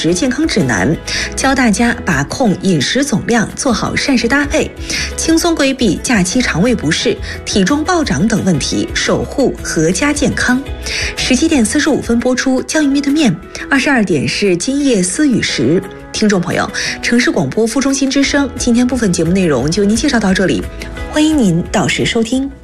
食健康指南，教大家把控饮食总量，做好膳食搭配，轻松规避假期肠胃不适、体重暴涨等问题，守护阖家健康。17点45分播出《江一面的面》，22点是今夜思语时。听众朋友，城市广播副中心之声，今天部分节目内容就为您介绍到这里，欢迎您到时收听。